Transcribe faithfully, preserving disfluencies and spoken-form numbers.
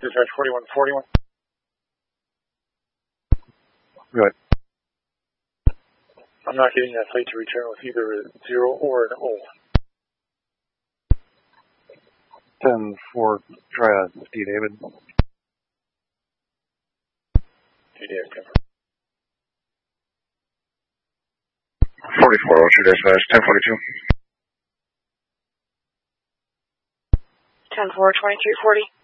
Dispatch forty-one forty-one. Go ahead. I'm not getting that plate to return with either a zero or an O. ten four, try a D David. D David, ten forty-four, what's your dispatch? ten forty-two. ten four, twenty-three forty.